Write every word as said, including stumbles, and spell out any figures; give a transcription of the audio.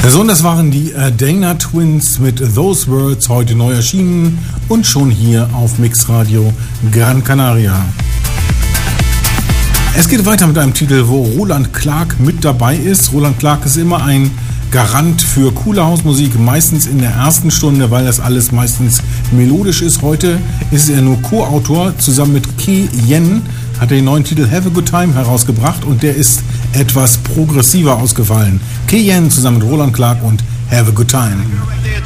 So, und das waren die äh, Dana Twins mit Those Words, heute neu erschienen und schon hier auf Mixradio Gran Canaria. Es geht weiter mit einem Titel, wo Roland Clark mit dabei ist. Roland Clark ist immer ein Garant für coole Hausmusik, meistens in der ersten Stunde, weil das alles meistens melodisch ist. Heute ist er nur Co-Autor. Zusammen mit Ke Yen hat er den neuen Titel Have a Good Time herausgebracht und der ist etwas progressiver ausgefallen. Ke Yen zusammen mit Roland Clark und Have a Good Time.